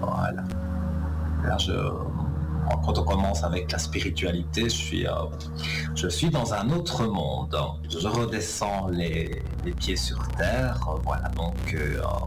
Voilà. Là, quand on commence avec la spiritualité, je suis dans un autre monde. Je redescends les pieds sur terre. Voilà, donc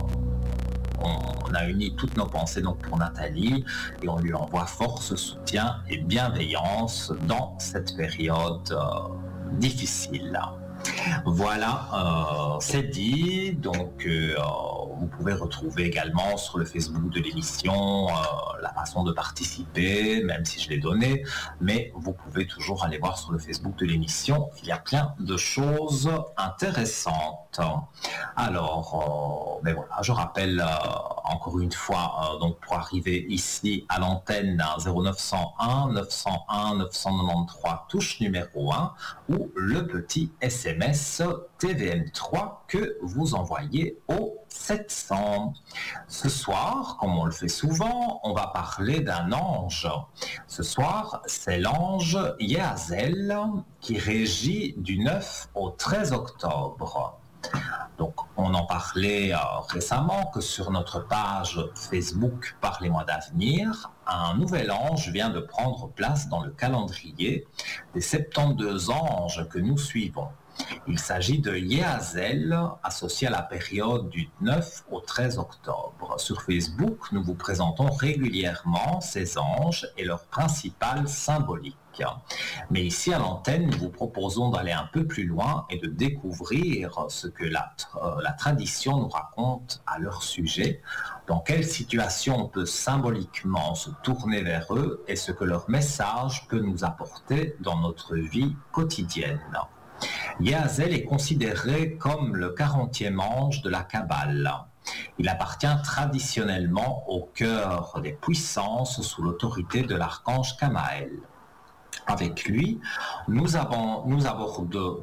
on a uni toutes nos pensées donc pour Nathalie et on lui envoie force, soutien et bienveillance dans cette période difficile. Voilà, c'est dit. Donc, vous pouvez retrouver également sur le Facebook de l'émission la façon de participer, même si je l'ai donné. Mais vous pouvez toujours aller voir sur le Facebook de l'émission. Il y a plein de choses intéressantes. Alors, ben voilà, je rappelle encore une fois, donc pour arriver ici à l'antenne 0901 901 993 touche numéro 1 ou le petit SMS TVM3 que vous envoyez au 700. Ce soir, comme on le fait souvent, on va parler d'un ange. Ce soir, c'est l'ange Yazel qui régit du 9 au 13 octobre. Donc, on en parlait récemment que sur notre page Facebook Parlez-moi d'avenir, un nouvel ange vient de prendre place dans le calendrier des 72 anges que nous suivons. Il s'agit de Yazel, associé à la période du 9 au 13 octobre. Sur Facebook, nous vous présentons régulièrement ces anges et leur principale symbolique. Mais ici à l'antenne, nous vous proposons d'aller un peu plus loin et de découvrir ce que la tradition nous raconte à leur sujet, dans quelle situation on peut symboliquement se tourner vers eux et ce que leur message peut nous apporter dans notre vie quotidienne. Yazel est considéré comme le 40e ange de la Kabbale. Il appartient traditionnellement au cœur des puissances sous l'autorité de l'archange Kamaël. Avec lui, nous abordons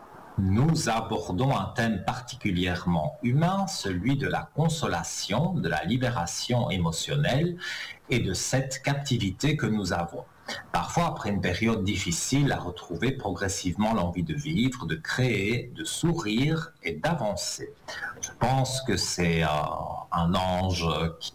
un thème particulièrement humain, celui de la consolation, de la libération émotionnelle et de cette captivité que nous avons. Parfois, après une période difficile, à retrouver progressivement l'envie de vivre, de créer, de sourire et d'avancer. Je pense que c'est un ange qui